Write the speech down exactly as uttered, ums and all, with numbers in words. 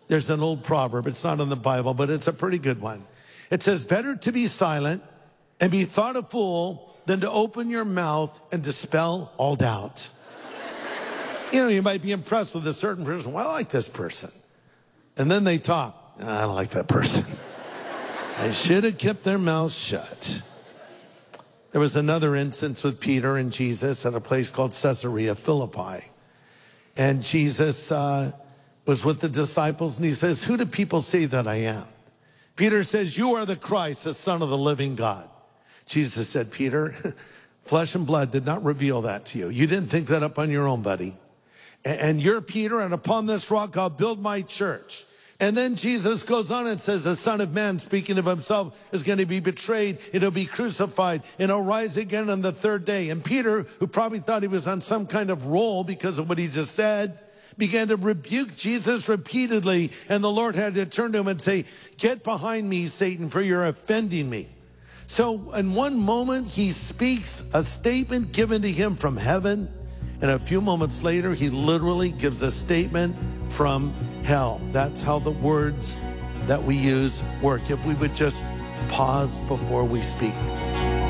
There's an old proverb. It's not in the Bible, but it's a pretty good one. It says, better to be silent and be thought a fool than to open your mouth and dispel all doubt. You know, you might be impressed with a certain person. Well, I like this person. And then they talk. I don't like that person. I should have kept their mouths shut. There was another instance with Peter and Jesus at a place called Caesarea Philippi. And Jesus uh, was with the disciples, and he says, who do people say that I am? Peter says, you are the Christ, the Son of the living God. Jesus said, Peter, flesh and blood did not reveal that to you. You didn't think that up on your own, buddy. And you're Peter, and upon this rock I'll build my church. And then Jesus goes on and says, the Son of Man, speaking of himself, is going to be betrayed, and he'll be crucified, and he'll rise again on the third day. And Peter, who probably thought he was on some kind of roll because of what he just said, began to rebuke Jesus repeatedly, and the Lord had to turn to him and say, get behind me, Satan, for you're offending me. So in one moment, he speaks a statement given to him from heaven, and a few moments later, he literally gives a statement from hell. That's how the words that we use work. If we would just pause before we speak.